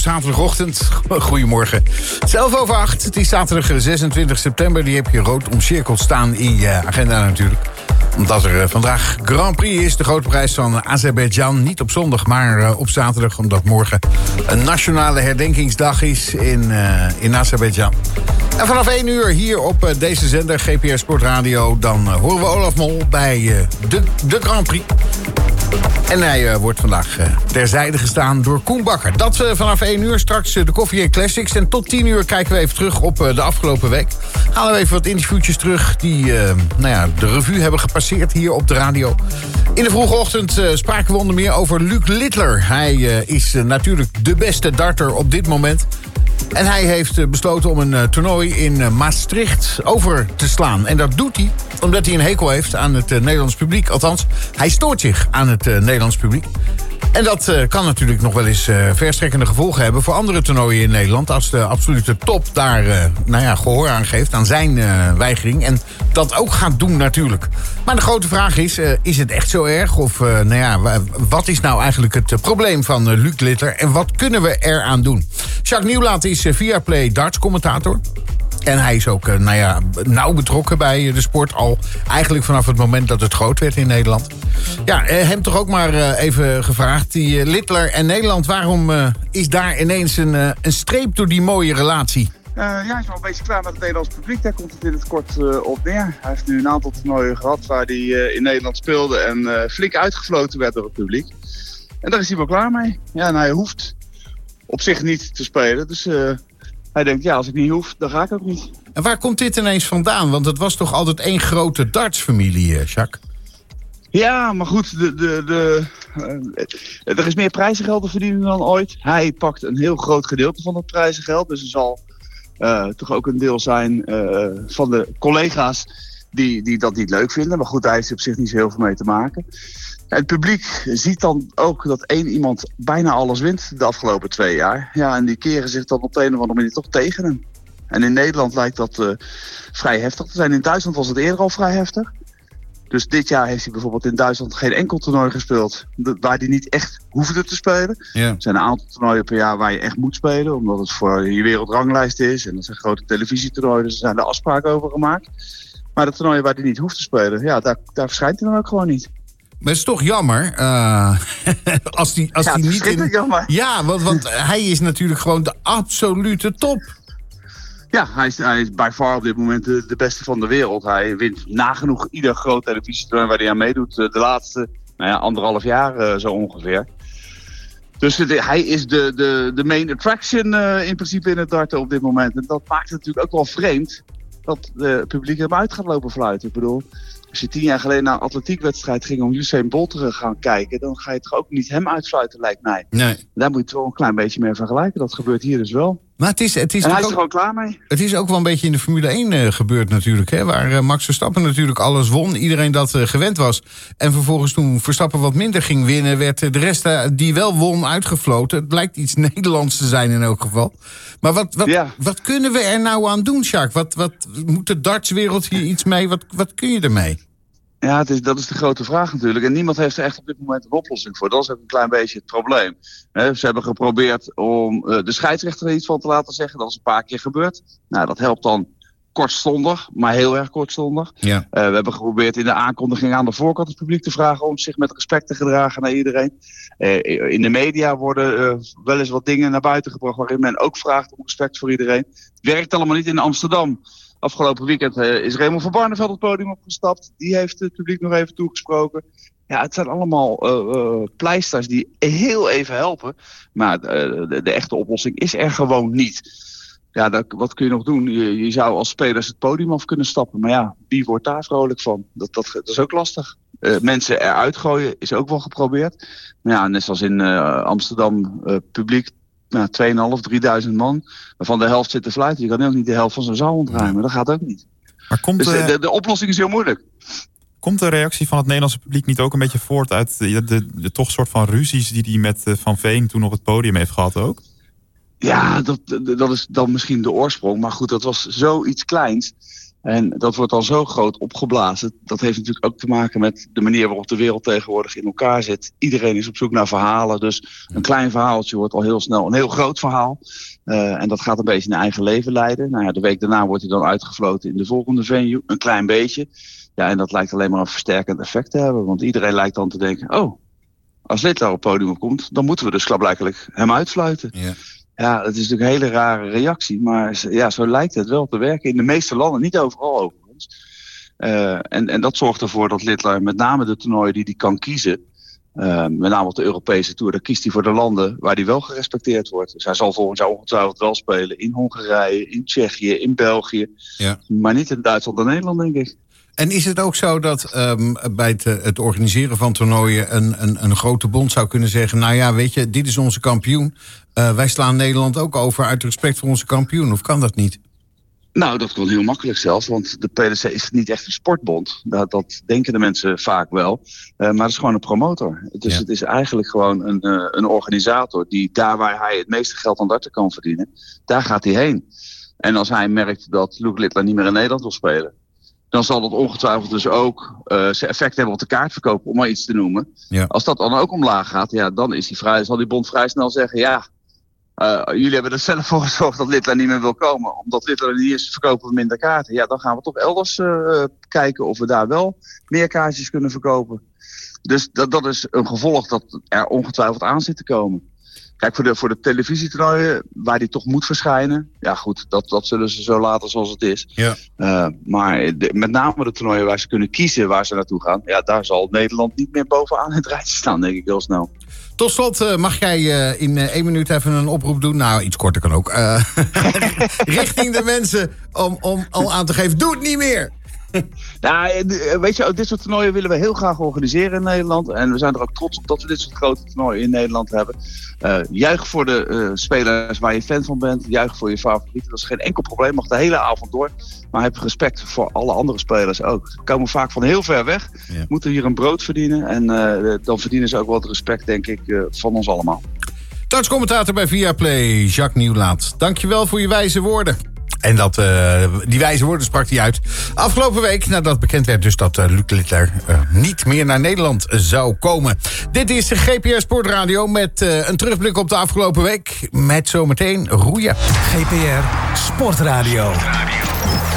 zaterdagochtend. Goedemorgen. 7:08. Het is zaterdag 26 september. Die heb je rood omcirkeld staan in je agenda natuurlijk. Omdat er vandaag Grand Prix is. De grote prijs van Azerbeidzjan. Niet op zondag, maar op zaterdag. Omdat morgen een nationale herdenkingsdag is in Azerbeidzjan. En vanaf 1 uur hier op deze zender, GPS Sportradio... dan horen we Olaf Mol bij de Grand Prix. En hij wordt vandaag terzijde gestaan door Koen Bakker. Dat vanaf 1 uur, straks de Koffie en Classics. En tot 10 uur kijken we even terug op de afgelopen week. Halen we even wat interviewtjes terug die de revue hebben gepasseerd hier op de radio. In de vroege ochtend spraken we onder meer over Luc Littler. Hij is natuurlijk de beste darter op dit moment. En hij heeft besloten om een toernooi in Maastricht over te slaan. En dat doet hij omdat hij een hekel heeft aan het Nederlands publiek. Althans, hij stoort zich aan het Nederlands publiek. En dat kan natuurlijk nog wel eens verstrekkende gevolgen hebben voor andere toernooien in Nederland. Als de absolute top daar gehoor aan geeft aan zijn weigering. En dat ook gaat doen natuurlijk. Maar de grote vraag is het echt zo erg? Of wat is nou eigenlijk het probleem van Luc Littler? En wat kunnen we eraan doen? Jacques Nieuwlaat is Viaplay darts-commentator. En hij is ook nauw betrokken bij de sport. Al eigenlijk vanaf het moment dat het groot werd in Nederland. Ja, hem toch ook maar even gevraagd. Die Littler en Nederland, waarom is daar ineens een streep door die mooie relatie? Hij is wel een beetje klaar met het Nederlands publiek. Daar komt het in het kort op neer. Hij heeft nu een aantal toernooien gehad waar hij in Nederland speelde. En flink uitgefloten werd door het publiek. En daar is hij wel klaar mee. Ja, en hij hoeft op zich niet te spelen. Dus hij denkt, als ik niet hoef, dan ga ik ook niet. En waar komt dit ineens vandaan? Want het was toch altijd één grote dartsfamilie, Jacques? Ja, maar goed, er is meer prijzengeld te verdienen dan ooit. Hij pakt een heel groot gedeelte van dat prijzengeld. Dus er zal toch ook een deel zijn van de collega's die dat niet leuk vinden. Maar goed, daar heeft op zich niet zo heel veel mee te maken. Het publiek ziet dan ook dat één iemand bijna alles wint de afgelopen 2 jaar. Ja, en die keren zich dan op de een of andere manier toch tegen hem. En in Nederland lijkt dat vrij heftig te zijn. In Duitsland was het eerder al vrij heftig. Dus dit jaar heeft hij bijvoorbeeld in Duitsland geen enkel toernooi gespeeld waar hij niet echt hoefde te spelen. Ja. Er zijn een aantal toernooien per jaar waar je echt moet spelen, omdat het voor je wereldranglijst is. En dat zijn grote televisietoernooien, dus er zijn er afspraken over gemaakt. Maar de toernooien waar hij niet hoeft te spelen, daar verschijnt hij dan ook gewoon niet. Maar het is toch jammer. Als die niet in... jammer. Ja, want hij is natuurlijk gewoon de absolute top. Ja, hij is by far op dit moment de beste van de wereld. Hij wint nagenoeg ieder groot televisietoernooi waar hij aan meedoet. De laatste 1,5 jaar zo ongeveer. Dus hij is de main attraction in principe in het darten op dit moment. En dat maakt het natuurlijk ook wel vreemd dat het publiek hem uit gaat lopen fluiten. Ik bedoel, als je 10 jaar geleden naar een atletiekwedstrijd ging om Usain Bolt te gaan kijken, dan ga je toch ook niet hem uitfluiten, lijkt mij. Nee. Daar moet je het wel een klein beetje mee vergelijken. Dat gebeurt hier dus wel. Maar het is en hij is er gewoon klaar mee. Het is ook wel een beetje in de Formule 1 gebeurd natuurlijk. Hè, waar Max Verstappen natuurlijk alles won. Iedereen dat gewend was. En vervolgens toen Verstappen wat minder ging winnen, werd de rest die wel won uitgefloten. Het blijkt iets Nederlands te zijn in elk geval. Maar wat kunnen we er nou aan doen, Jacques? Wat moet de dartswereld hier iets mee? Wat kun je ermee? Ja, dat is de grote vraag natuurlijk. En niemand heeft er echt op dit moment een oplossing voor. Dat is ook een klein beetje het probleem. Ze hebben geprobeerd om de scheidsrechter er iets van te laten zeggen. Dat is een paar keer gebeurd. Nou, dat helpt dan kortstondig, maar heel erg kortstondig. Ja. We hebben geprobeerd in de aankondiging aan de voorkant het publiek te vragen om zich met respect te gedragen naar iedereen. In de media worden wel eens wat dingen naar buiten gebracht waarin men ook vraagt om respect voor iedereen. Het werkt allemaal niet in Amsterdam. Afgelopen weekend is Raymond van Barneveld het podium opgestapt. Die heeft het publiek nog even toegesproken. Ja, het zijn allemaal pleisters die heel even helpen. Maar de echte oplossing is er gewoon niet. Ja, wat kun je nog doen? Je zou als spelers het podium af kunnen stappen. Maar ja, wie wordt daar vrolijk van? Dat is ook lastig. Mensen eruit gooien is ook wel geprobeerd. Maar ja, net zoals in Amsterdam publiek. 2.500-3.000 man, waarvan de helft zit te fluiten. Je kan ook niet de helft van zo'n zaal ontruimen. Dat gaat ook niet. Maar komt dus de oplossing is heel moeilijk. Komt de reactie van het Nederlandse publiek niet ook een beetje voort uit de toch soort van ruzies die hij met Van Veen toen op het podium heeft gehad ook? Ja, dat is dan misschien de oorsprong. Maar goed, dat was zoiets kleins. En dat wordt dan zo groot opgeblazen. Dat heeft natuurlijk ook te maken met de manier waarop de wereld tegenwoordig in elkaar zit. Iedereen is op zoek naar verhalen. Dus een klein verhaaltje wordt al heel snel een heel groot verhaal. En dat gaat een beetje een eigen leven leiden. Nou ja, de week daarna wordt hij dan uitgefloten in de volgende venue. Een klein beetje. Ja, en dat lijkt alleen maar een versterkend effect te hebben. Want iedereen lijkt dan te denken, als Littler op het podium komt, dan moeten we dus klaarblijkelijk hem uitfluiten. Ja. Ja, het is natuurlijk een hele rare reactie. Maar ja, zo lijkt het wel te werken. In de meeste landen, niet overal overigens. En dat zorgt ervoor dat Littler met name de toernooien die hij kan kiezen, met name op de Europese Tour, dan kiest hij voor de landen waar hij wel gerespecteerd wordt. Dus hij zal volgend jaar ongetwijfeld wel spelen in Hongarije, in Tsjechië, in België. Ja. Maar niet in Duitsland en Nederland, denk ik. En is het ook zo dat bij het organiseren van toernooien een grote bond zou kunnen zeggen, nou ja, weet je, dit is onze kampioen. Wij slaan Nederland ook over uit respect voor onze kampioen. Of kan dat niet? Nou, dat kan heel makkelijk zelfs, want de PDC is niet echt een sportbond. Dat denken de mensen vaak wel. Maar het is gewoon een promotor. Dus het is eigenlijk gewoon een organisator die daar waar hij het meeste geld aan darten kan verdienen, daar gaat hij heen. En als hij merkt dat Luke Littler niet meer in Nederland wil spelen, dan zal dat ongetwijfeld dus ook zijn effect hebben op de kaartverkoop, om maar iets te noemen. Ja. Als dat dan ook omlaag gaat, ja, dan zal die bond vrij snel zeggen, ja, jullie hebben er zelf voor gezorgd dat Littler niet meer wil komen. Omdat Littler er niet is, verkopen we minder kaarten. Ja, dan gaan we toch elders kijken of we daar wel meer kaartjes kunnen verkopen. Dus dat is een gevolg dat er ongetwijfeld aan zit te komen. Kijk, voor de televisietoernooien, waar die toch moet verschijnen, ja goed, dat zullen ze zo laten zoals het is. Ja. Maar met name de toernooien waar ze kunnen kiezen waar ze naartoe gaan, ja, daar zal Nederland niet meer bovenaan het rijtje staan, denk ik heel snel. Tot slot, mag jij in 1 minuut even een oproep doen? Nou, iets korter kan ook. Richting de mensen om al aan te geven, doe het niet meer! Nou, weet je, dit soort toernooien willen we heel graag organiseren in Nederland. En we zijn er ook trots op dat we dit soort grote toernooien in Nederland hebben. Juich voor de spelers waar je fan van bent. Juich voor je favorieten. Dat is geen enkel probleem. Mag de hele avond door. Maar heb respect voor alle andere spelers ook. Ze komen vaak van heel ver weg. Ja. Moeten hier een brood verdienen. En dan verdienen ze ook wel het respect, denk ik, van ons allemaal. Dartscommentator bij Viaplay, Jacques Nieuwlaat. Dankjewel voor je wijze woorden. En die wijze woorden sprak hij uit afgelopen week, nadat bekend werd dus dat Luke Littler niet meer naar Nederland zou komen. Dit is GPR Sportradio met een terugblik op de afgelopen week. Met zometeen roeien. GPR Sportradio.